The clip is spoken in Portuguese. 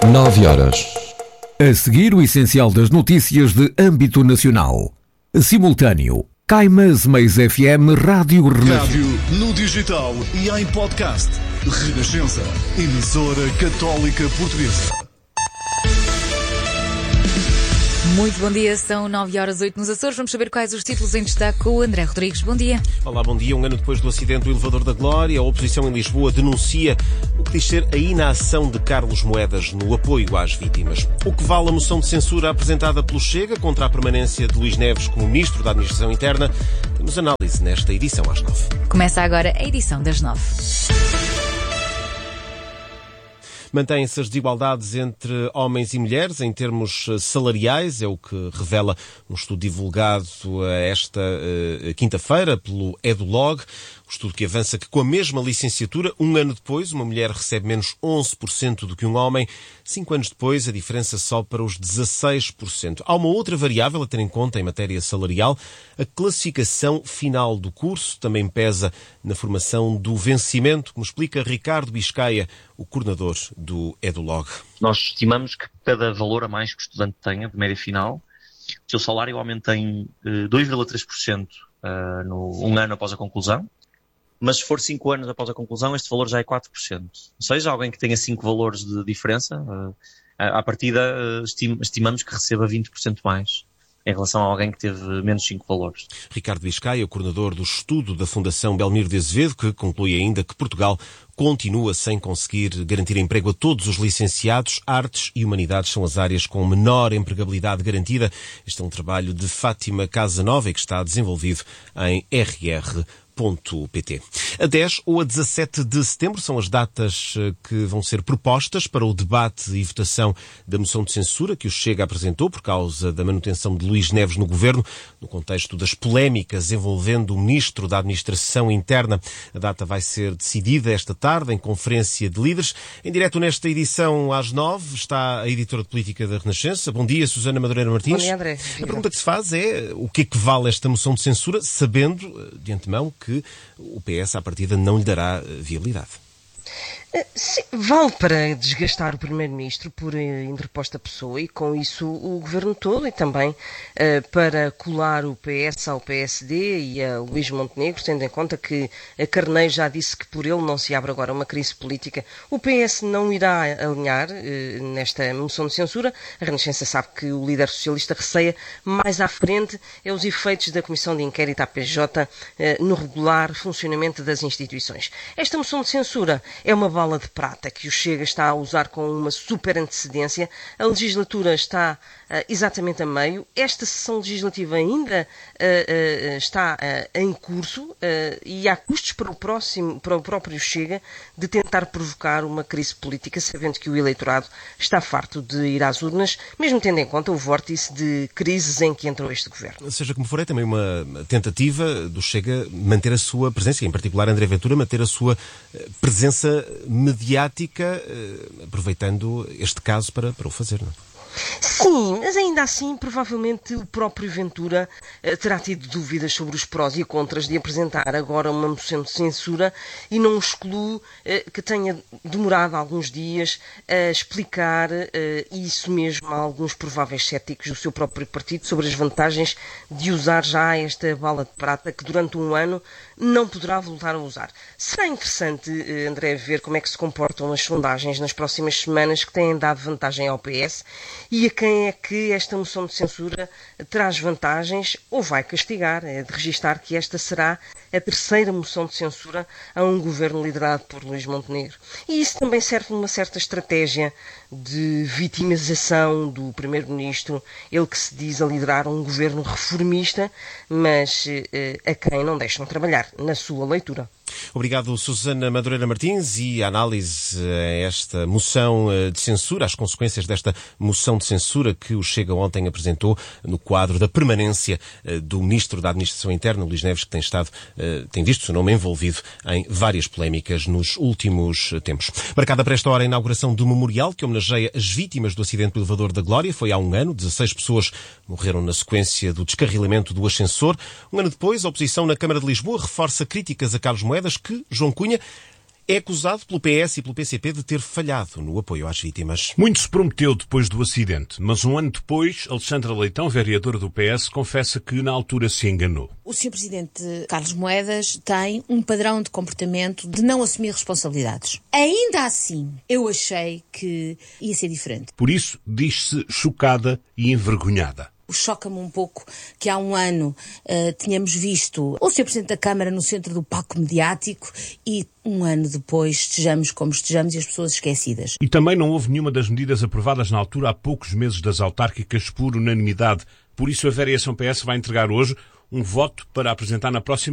9h. A seguir, o essencial das notícias de âmbito nacional. Simultâneo. Caimás Meis FM Rádio Renascença. Rádio no digital e em podcast. Renascença. Emissora católica portuguesa. Muito bom dia, são 9h08 nos Açores. Vamos saber quais os títulos em destaque com o André Rodrigues. Bom dia. Olá, bom dia. Um ano depois do acidente do elevador da Glória, a oposição em Lisboa denuncia o que diz ser a inação de Carlos Moedas no apoio às vítimas. O que vale a moção de censura apresentada pelo Chega contra a permanência de Luís Neves como Ministro da Administração Interna? Temos análise nesta edição às 9. Começa agora a edição das 9. Mantêm-se as desigualdades entre homens e mulheres em termos salariais, é o que revela um estudo divulgado esta quinta-feira pelo EduLog. O estudo que avança que com a mesma licenciatura, um ano depois, uma mulher recebe menos 11% do que um homem. 5 anos depois, a diferença sobe para os 16%. Há uma outra variável a ter em conta em matéria salarial. A classificação final do curso também pesa na formação do vencimento, como explica Ricardo Biscaia, o coordenador do EduLog. Nós estimamos que cada valor a mais que o estudante tenha, de média final, o seu salário aumenta em 2,3% um ano após a conclusão. Mas se for 5 anos após a conclusão, este valor já é 4%. Ou seja, alguém que tenha 5 valores de diferença, à partida estimamos que receba 20% mais em relação a alguém que teve menos 5 valores. Ricardo Biscaia, coordenador do estudo da Fundação Belmiro de Azevedo, que conclui ainda que Portugal continua sem conseguir garantir emprego a todos os licenciados. Artes e Humanidades são as áreas com menor empregabilidade garantida. Este é um trabalho de Fátima Casanova e que está desenvolvido em RR.pt. A 10 ou a 17 de setembro são as datas que vão ser propostas para o debate e votação da moção de censura que o Chega apresentou por causa da manutenção de Luís Neves no governo, no contexto das polémicas envolvendo o Ministro da Administração Interna. A data vai ser decidida esta tarde em conferência de líderes. Em direto nesta edição às 9 está a editora de política da Renascença. Bom dia, Susana Madureira Martins. Bom dia, André. A pergunta que se faz é o que é que vale esta moção de censura, sabendo de antemão que o PS, à partida, não lhe dará viabilidade. Sim, vale para desgastar o Primeiro-Ministro por interposta pessoa e com isso o Governo todo e também para colar o PS ao PSD e a Luís Montenegro, tendo em conta que a Carneiro já disse que por ele não se abre agora uma crise política. O PS não irá alinhar nesta moção de censura. A Renascença sabe que o líder socialista receia mais à frente os efeitos da Comissão de Inquérito à PJ no regular funcionamento das instituições. Esta moção de censura é uma bala de prata que o Chega está a usar com uma super antecedência. A legislatura está exatamente a meio. Esta sessão legislativa ainda está em curso e há custos para o próprio Chega de tentar provocar uma crise política, sabendo que o eleitorado está farto de ir às urnas, mesmo tendo em conta o vórtice de crises em que entrou este governo. Seja como for, é também uma tentativa do Chega manter a sua presença, em particular André Ventura, manter a sua presença mediática, aproveitando este caso para o fazer, não é? Sim, mas ainda assim, provavelmente o próprio Ventura terá tido dúvidas sobre os prós e contras de apresentar agora uma moção de censura e não excluo que tenha demorado alguns dias a explicar isso mesmo a alguns prováveis céticos do seu próprio partido sobre as vantagens de usar já esta bala de prata que durante um ano não poderá voltar a usar. Será interessante, André, ver como é que se comportam as sondagens nas próximas semanas que têm dado vantagem ao PS e a quem é que esta moção de censura traz vantagens ou vai castigar. É de registar que esta será a terceira moção de censura a um governo liderado por Luís Montenegro. E isso também serve uma certa estratégia de vitimização do Primeiro-Ministro, ele que se diz a liderar um governo reformista, mas a quem não deixam trabalhar, na sua leitura. Obrigado, Susana Madureira Martins, e a análise a esta moção de censura, as consequências desta moção de censura que o Chega ontem apresentou no quadro da permanência do Ministro da Administração Interna, Luís Neves, que tem visto o seu nome envolvido em várias polémicas nos últimos tempos. Marcada para esta hora a inauguração do memorial que homenageia as vítimas do acidente do elevador da Glória. Foi há um ano, 16 pessoas morreram na sequência do descarrilamento do ascensor. Um ano depois, a oposição na Câmara de Lisboa reforça críticas a Carlos Moedas, que João Cunha é acusado pelo PS e pelo PCP de ter falhado no apoio às vítimas. Muito se prometeu depois do acidente, mas um ano depois, Alexandra Leitão, vereadora do PS, confessa que na altura se enganou. O Sr. Presidente Carlos Moedas tem um padrão de comportamento de não assumir responsabilidades. Ainda assim, eu achei que ia ser diferente. Por isso, diz-se chocada e envergonhada. Choca-me um pouco que há um ano tínhamos visto o Sr. Presidente da Câmara no centro do palco mediático e um ano depois estejamos como estejamos e as pessoas esquecidas. E também não houve nenhuma das medidas aprovadas na altura há poucos meses das autárquicas por unanimidade. Por isso a vereação PS vai entregar hoje um voto para apresentar na próxima